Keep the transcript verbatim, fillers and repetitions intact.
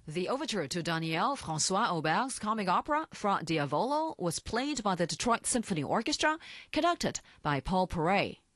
The overture to Daniel Francois Auber's comic opera Fra Diavolo was played by the Detroit Symphony Orchestra, conducted by Paul Paray.